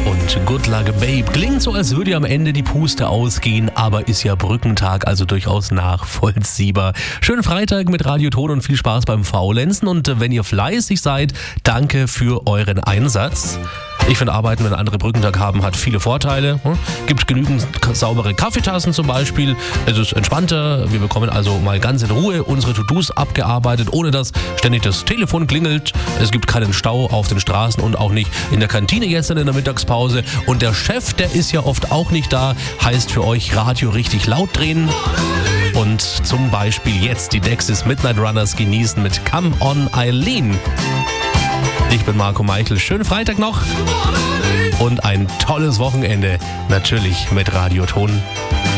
und Good Luck Babe. Klingt so, als würde am Ende die Puste ausgehen, aber ist ja Brückentag, also durchaus nachvollziehbar. Schönen Freitag mit Radio Ton und viel Spaß beim Faulenzen. Und wenn ihr fleißig seid, danke für euren Einsatz. Ich finde, Arbeiten, wenn andere Brückentag haben, hat viele Vorteile. Gibt genügend saubere Kaffeetassen zum Beispiel. Es ist entspannter. Wir bekommen also mal ganz in Ruhe unsere To-Dos abgearbeitet, ohne dass ständig das Telefon klingelt. Es gibt keinen Stau auf den Straßen und auch nicht in der Kantine gestern in der Mittagspause. Und der Chef, der ist ja oft auch nicht da. Heißt für euch Radio richtig laut drehen. Und zum Beispiel jetzt die Dexys Midnight Runners genießen mit Come On Eileen. Ich bin Marco Meichel. Schönen Freitag noch und ein tolles Wochenende. Natürlich mit Radio Ton.